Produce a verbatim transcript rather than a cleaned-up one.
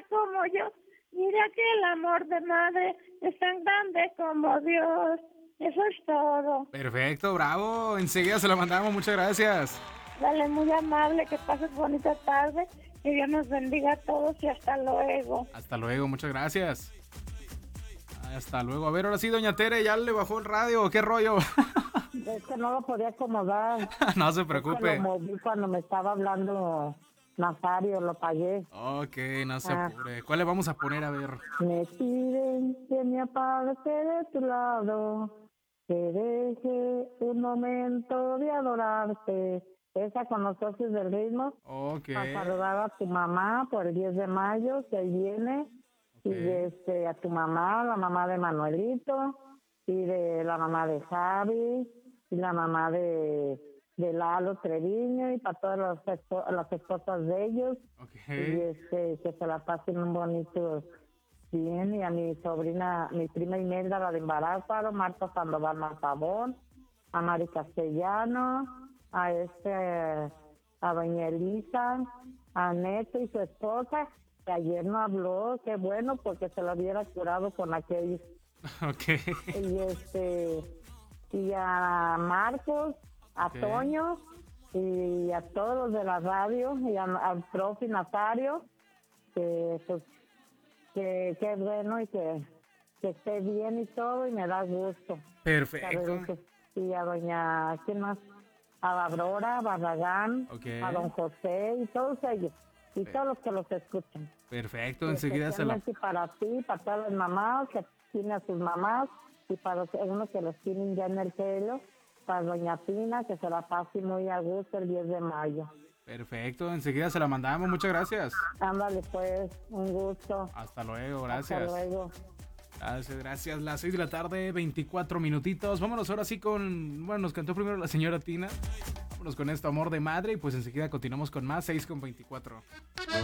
como yo, dirá que el amor de madre es tan grande como Dios. Eso es todo. Perfecto, bravo. Enseguida se lo mandamos, muchas gracias. Dale, muy amable, que pases bonita tarde, que Dios nos bendiga a todos y hasta luego. Hasta luego, muchas gracias. Hasta luego. A ver, ahora sí, doña Tere, ¿ya le bajó el radio? ¿Qué rollo? Es que no lo podía acomodar. No se Es que preocupe. lo moví cuando me estaba hablando Nazario, lo pagué. Ok, no se Ah. apure. ¿Cuál le vamos a poner? A ver. Me piden que me aparte de tu lado, que deje un momento de adorarte. Esa con los socios del ritmo. Ok. Para saludar a tu mamá por el diez de mayo, que ahí viene. Ok. Y de este, a tu mamá, la mamá de Manuelito, y de la mamá de Javi, y la mamá de, de Lalo Treviño, y para todas las, espo- las esposas de ellos. Ok. Y este, que se la pasen un bonito bien. Y a mi sobrina, mi prima Imelda, la de Embarázaro, Marta Sandoval Mazabón, a Mari Castellano, a este, a doña Elisa, a Neto y su esposa, que ayer no habló, qué bueno, porque se lo hubiera curado con aquellos. Ok. Y este, y a Marcos, a Ok. Toño, y a todos los de la radio, y a- al profe Nazario, que pues, que, que es bueno y que, que esté bien y todo, y me da gusto. Perfecto. Saber que- Y a doña, ¿quién más? A Aurora, Barragán, Ok. a don José, y todos ellos, y todos los que los escuchan. Perfecto, Y enseguida se la... especialmente para ti, para todas las mamás que tienen a sus mamás, y para los- unos que los tienen ya en el pelo, para doña Tina, que se la pase muy a gusto el diez de mayo. Perfecto, enseguida se la mandamos, muchas gracias. Ándale pues, un gusto. Hasta luego, gracias. Hasta luego. Gracias, gracias. Las seis de la tarde, veinticuatro minutitos. Vámonos ahora sí con... Bueno, nos cantó primero la señora Tina. Vámonos con esto, Amor de Madre. Y pues enseguida continuamos con más, seis con veinticuatro.